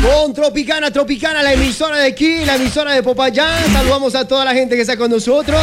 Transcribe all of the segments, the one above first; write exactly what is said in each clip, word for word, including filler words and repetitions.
Con Tropicana, Tropicana, la emisora de aquí, la emisora de Popayán. Saludamos a toda la gente que está con nosotros.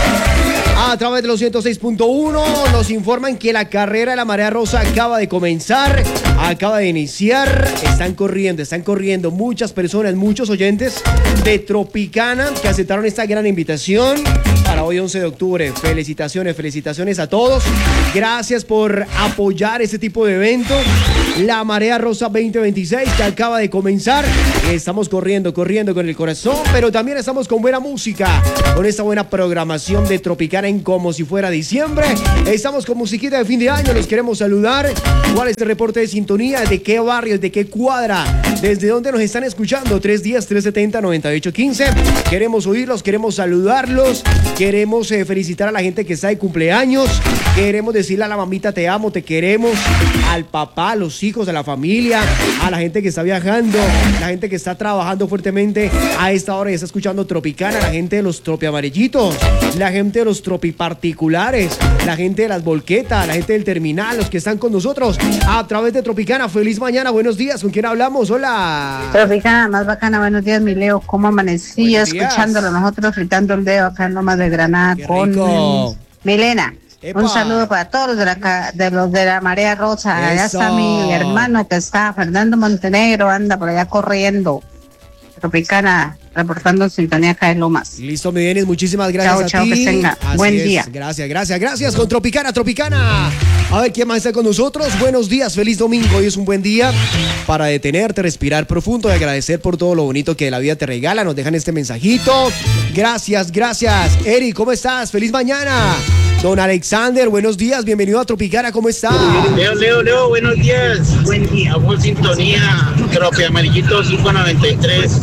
A través de los ciento seis punto uno nos informan que la carrera de la Marea Rosa acaba de comenzar, acaba de iniciar. Están corriendo, están corriendo muchas personas, muchos oyentes de Tropicana que aceptaron esta gran invitación para hoy once de octubre. Felicitaciones, felicitaciones a todos. Gracias por apoyar este tipo de evento. La Marea Rosa veinte veintiséis que acaba de comenzar. Estamos corriendo, corriendo con el corazón, pero también estamos con buena música, con esta buena programación de Tropicana en como si fuera diciembre. Estamos con musiquita de fin de año, los queremos saludar. ¿Cuál es el reporte de sintonía? ¿De qué barrio? ¿De qué cuadra? ¿Desde dónde nos están escuchando? tres diez, tres setenta, noventa y ocho quince. Queremos oírlos, queremos saludarlos, queremos eh, felicitar a la gente que está de cumpleaños, queremos decirle a la mamita te amo, te queremos, al papá, a los hijos, a la familia, a la gente que está viajando, la gente que está trabajando fuertemente a esta hora y está escuchando Tropicana, la gente de los tropi amarillitos, la gente de los tropi particulares, la gente de las volquetas, la gente del terminal, los que están con nosotros a través de Tropicana. Feliz mañana, buenos días, ¿con quién hablamos? Hola. Tropicana, más bacana, buenos días, mi Leo, ¿cómo amanecí? Escuchándolo, nosotros fritando el dedo acá en Lomas de Granada. Qué con rico. Milena. Epa. Un saludo para todos los de la, de los de la Marea Rosa. Eso. Allá está mi hermano que está, Fernando Montenegro, anda por allá corriendo. Tropicana, reportando en sintonía acá en Lomas. Listo, mi Denis, muchísimas gracias. Chao, a chao, ti. que tenga. Así Buen es. día. Gracias, gracias, gracias. Con Tropicana, Tropicana. A ver, ¿quién más está con nosotros? Buenos días, feliz domingo. Hoy es un buen día para detenerte, respirar profundo y agradecer por todo lo bonito que la vida te regala. Nos dejan este mensajito. Gracias, gracias. Eri, ¿cómo estás? Feliz mañana. Don Alexander, buenos días, bienvenido a Tropicana, ¿cómo está? Leo, Leo, Leo, buenos días. Buen día. A full sintonía, Tropi Amarillito cinco noventa y tres.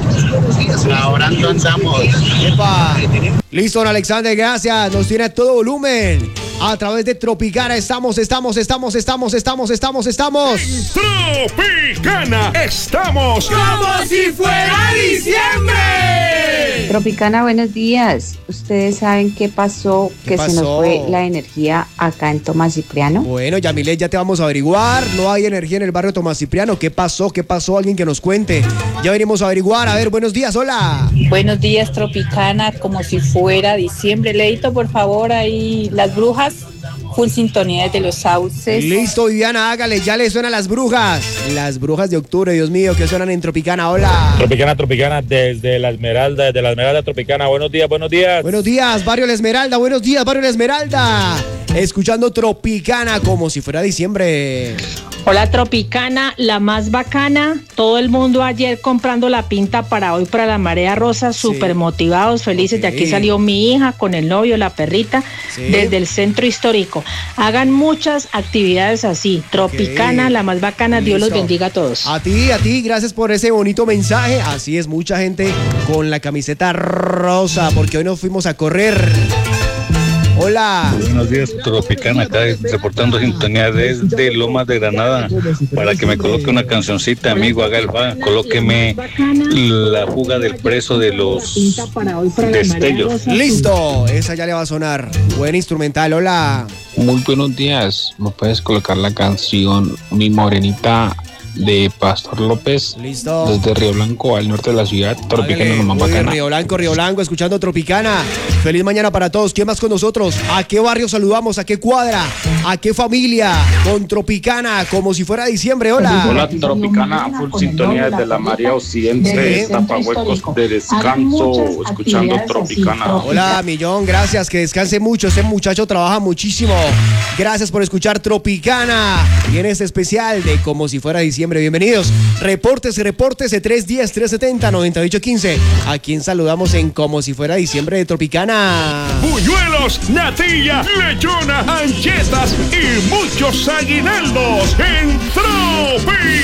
Laborando andamos. Epa. Listo, don Alexander, gracias. Nos tiene a todo volumen. A través de Tropicana estamos, estamos, estamos, estamos, estamos, estamos, estamos. Tropicana, estamos como si fuera diciembre. Tropicana, buenos días. ¿Ustedes saben qué pasó? ¿Qué que pasó? se nos fue la energía acá en Tomás Cipriano. Bueno, Yamilet, ya te vamos a averiguar. No hay energía en el barrio Tomás Cipriano. ¿Qué pasó? ¿Qué pasó? Alguien que nos cuente. Ya venimos a averiguar. A ver, buenos días, hola. Buenos días, Tropicana, como si fuera diciembre. Leito, por favor, ahí las brujas. Full sintonía desde Los Sauces. Listo, Viviana, hágale, ya le suenan las brujas. Las brujas de octubre, Dios mío, que suenan en Tropicana, hola. Tropicana, Tropicana, desde La Esmeralda, desde La Esmeralda, Tropicana, buenos días, buenos días. Buenos días, Barrio La Esmeralda, buenos días, Barrio La Esmeralda. Escuchando Tropicana como si fuera diciembre. Hola Tropicana, la más bacana. Todo el mundo ayer comprando la pinta para hoy para la Marea Rosa, súper sí. motivados, felices. Okay. De aquí salió mi hija con el novio, la perrita, sí. desde el centro histórico. Hagan muchas actividades así. Tropicana, okay. la más bacana. Listo. Dios los bendiga a todos. A ti, a ti, gracias por ese bonito mensaje. Así es, mucha gente con la camiseta rosa, porque hoy nos fuimos a correr. Hola. Buenos días, Tropicana, acá reportando sintonía desde Lomas de Granada para que me coloque una cancioncita, amigo, haga el va, colóqueme la fuga del preso de los destellos. Listo, esa ya le va a sonar. Buen instrumental, hola. Muy buenos días, me puedes colocar la canción Mi Morenita de Pastor López. Listo. Desde Río Blanco al norte de la ciudad. Tropicana, no más bacana. Río Blanco, Río Blanco, escuchando Tropicana. Feliz mañana para todos. ¿Quién más con nosotros? ¿A qué barrio saludamos? ¿A qué cuadra? ¿A qué familia? Con Tropicana, como si fuera diciembre. Hola. Hola, Tropicana, full sintonía desde la María Occidente, Tapahuecos de descanso, escuchando Tropicana. Hola, millón, gracias. Que descanse mucho. Este muchacho trabaja muchísimo. Gracias por escuchar Tropicana. Y en este especial de como si fuera diciembre. Bienvenidos. Reportes, reportes de tres diez, tres setenta, noventa y ocho quince. A quien saludamos en como si fuera diciembre de Tropicana. Buñuelos, natilla, lechona, anchetas y muchos aguinaldos en Tropi.